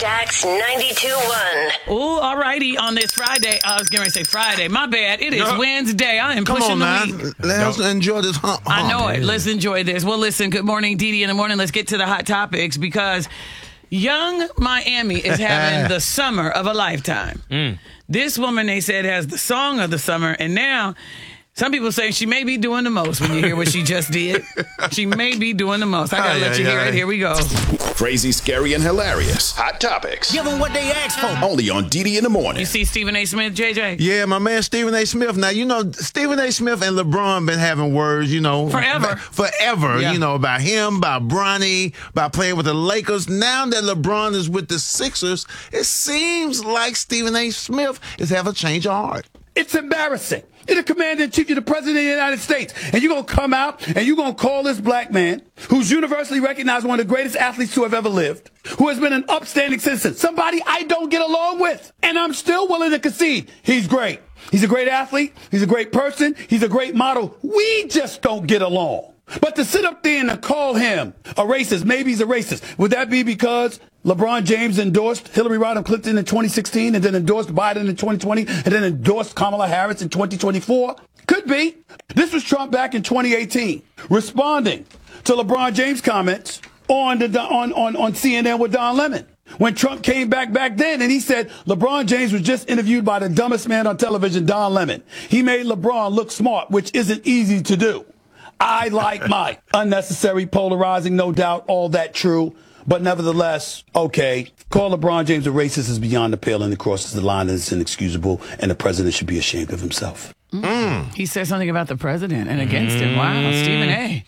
Stax 92.1. Oh, all righty. On this Friday, I was going to say Friday. My bad. It is Wednesday. I am pushing the week. Let's enjoy this hump. I know it. Let's enjoy this. Well, listen, good morning, Dee Dee in the morning. Let's get to the hot topics because Young Miami is having the summer of a lifetime. This woman, they said, has the song of the summer, and now some people say she may be doing the most when you hear what she just did. She may be doing the most. I got to let you hear it. Here we go. Crazy, scary, and hilarious. Hot topics. Give them what they asked for. Only on Dee in the morning. You see Stephen A. Smith, JJ? Yeah, my man Stephen A. Smith. Now, you know, Stephen A. Smith and LeBron been having words, you know. Forever, yeah. You know, about him, about Bronny, about playing with the Lakers. Now that LeBron is with the Sixers, it seems like Stephen A. Smith is having a change of heart. It's embarrassing. You're the commander-in-chief, you're the president of the United States, and you're going to come out and you're going to call this black man, who's universally recognized one of the greatest athletes to have ever lived, who has been an upstanding citizen, somebody I don't get along with, and I'm still willing to concede he's great. He's a great athlete, he's a great person, he's a great model. We just don't get along. But to sit up there and to call him a racist, maybe he's a racist, would that be because LeBron James endorsed Hillary Rodham Clinton in 2016 and then endorsed Biden in 2020 and then endorsed Kamala Harris in 2024? Could be. This was Trump back in 2018 responding to LeBron James' comments on CNN with Don Lemon. When Trump came back then and he said LeBron James was just interviewed by the dumbest man on television, Don Lemon. He made LeBron look smart, which isn't easy to do. I like Mike. Unnecessary, polarizing, no doubt, all that true. But nevertheless, okay, call LeBron James a racist is beyond the pale and it crosses the line and it's inexcusable, and the president should be ashamed of himself. He said something about the president and against him. Wow, Stephen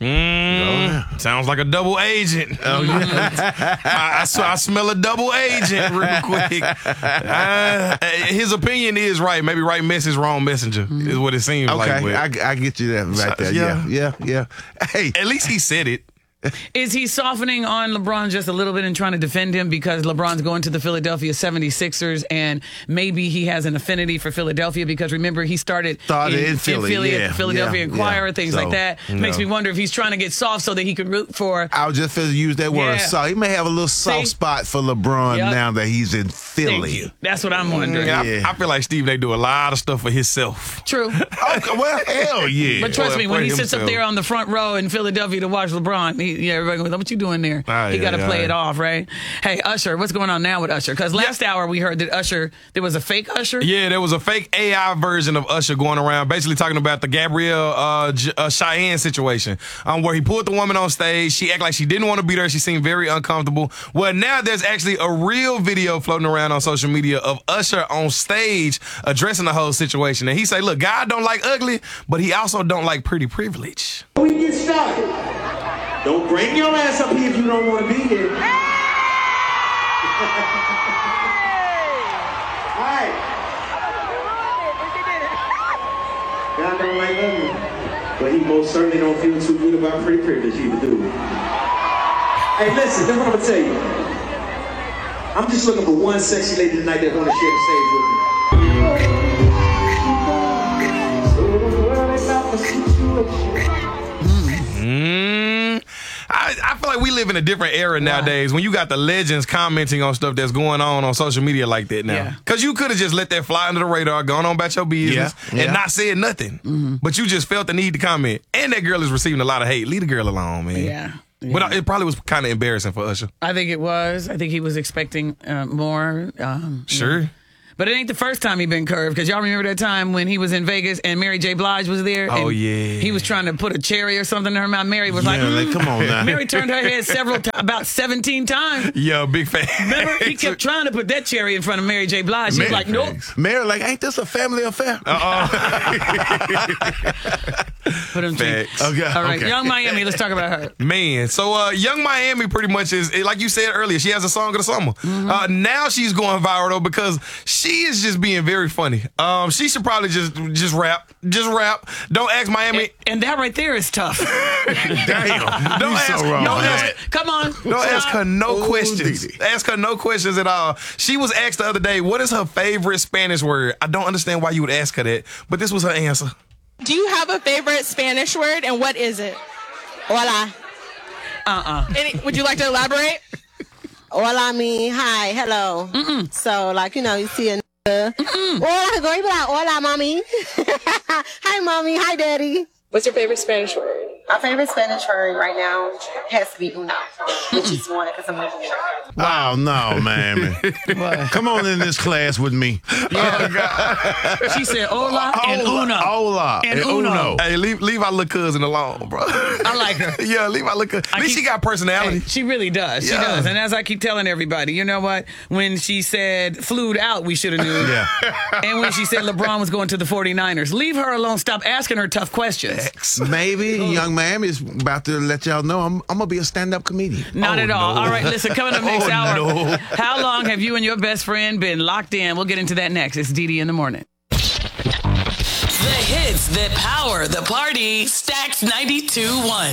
A. Sounds like a double agent. Oh, yeah. I smell a double agent real quick. His opinion is right. Maybe right message, wrong messenger is what it seems like. Okay, I get you that right there. Yeah. Hey, at least he said it. Is he softening on LeBron just a little bit and trying to defend him because LeBron's going to the Philadelphia 76ers and maybe he has an affinity for Philadelphia because remember he started in Philly at the Philadelphia Inquirer, things like that. Makes me wonder if he's trying to get soft so that he can root for. I was just use that word soft. He may have a little soft spot for LeBron now that he's in Philly. Thank you. That's what I'm wondering. I feel like Steve, they do a lot of stuff for himself. True. Okay, well, hell yeah. But trust me, when he sits up there on the front row in Philadelphia to watch LeBron, everybody goes, what you doing there? He got to play it off, right? Hey, Usher, what's going on now with Usher? Because last hour we heard that Usher, there was a fake Usher? Yeah, there was a fake AI version of Usher going around, basically talking about the Gabrielle Cheyenne situation, where he pulled the woman on stage. She acted like she didn't want to be there. She seemed very uncomfortable. Well, now there's actually a real video floating around on social media of Usher on stage addressing the whole situation. And he say, look, God don't like ugly, but he also don't like pretty privilege. We get started. Don't bring your ass up here if you don't want to be here. All right. God don't like ugly, but he most certainly don't feel too good about pretty privilege either, do we? Hey, listen, that's what I'm gonna tell you. I'm just looking for one sexy lady tonight that want to share the stage with me. I feel like we live in a different era nowadays when you got the legends commenting on stuff that's going on social media like that now. Because you could have just let that fly under the radar, gone on about your business, and not said nothing. But you just felt the need to comment. And that girl is receiving a lot of hate. Leave the girl alone, man. Yeah. But it probably was kind of embarrassing for Usher. I think it was. I think he was expecting more. Sure. But it ain't the first time he been curved, because y'all remember that time when he was in Vegas and Mary J. Blige was there? Oh, and yeah. He was trying to put a cherry or something in her mouth. Mary was like, come on now. Mary turned her head about 17 times. Yeah, big fan. Remember? He kept trying to put that cherry in front of Mary J. Blige. She was like, nope. Mary like, ain't this a family affair? Put him Facts. Okay. All right, Young Miami, let's talk about her. Man, so Young Miami pretty much is, like you said earlier, she has a song of the summer. Now she's going viral, though, because she is just being very funny. She should probably just rap. Just rap. Don't ask Miami. And that right there is tough. Damn. Don't ask. Come on. Don't ask her no questions. Ask her no questions at all. She was asked the other day, what is her favorite Spanish word? I don't understand why you would ask her that, but this was her answer. Do you have a favorite Spanish word, and what is it? Hola. Would you like to elaborate? Hola mean hi, hello. So like, you see a nigga. Hola, go, you be like, hola, mommy. Hi, mommy. Hi, daddy. What's your favorite Spanish word? My favorite Spanish word right now has to be uno, which is one because I'm moving. Oh, no, man. Come on in this class with me. Oh, God. She said hola and uno. Hola and uno. Hey, leave our little cousin alone, bro. I like her. Yeah, leave our little cousin. At least she got personality. Hey, she really does. She Yeah. does. And as I keep telling everybody, you know what? When she said flued out, we should have knew. Yeah. And when she said LeBron was going to the 49ers, leave her alone. Stop asking her tough questions. Maybe Young Miami is about to let y'all know I'm going to be a stand-up comedian. Not at all. no. All right, listen, coming up next Oh, hour. no. How long have you and your best friend been locked in? We'll get into that next. It's Dee in the morning. The hits that power the party. Stacks 92.1.